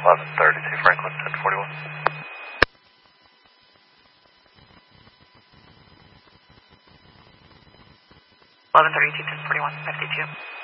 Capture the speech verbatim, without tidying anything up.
eleven thirty-two Franklin, ten forty-one. eleven thirty-two, ten forty-one, fifty-two.